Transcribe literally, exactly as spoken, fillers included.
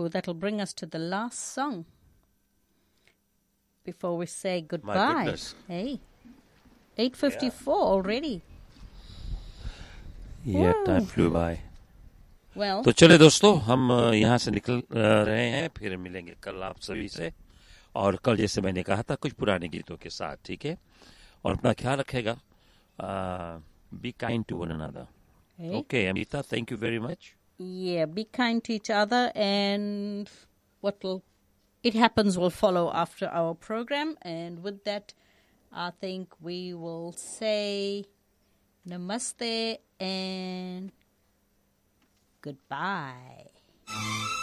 So that'll bring us to the last song before we say goodbye. My goodness. Hey, eight fifty-four yeah. already. Yeah, Whoa. Time flew by. Well, तो चले दोस्तों, हम यहाँ से निकल रहे हैं, फिर मिलेंगे कल आप सभी से, और कल जैसे मैंने कहा था कुछ पुराने गीतों के साथ, ठीक है? और अपना ख्याल रखेगा. Be kind to one another. Hey? Okay, Amita, thank you very much. Yeah, be kind to each other, and what will it happens will follow after our program. And with that, I think we will say namaste and goodbye.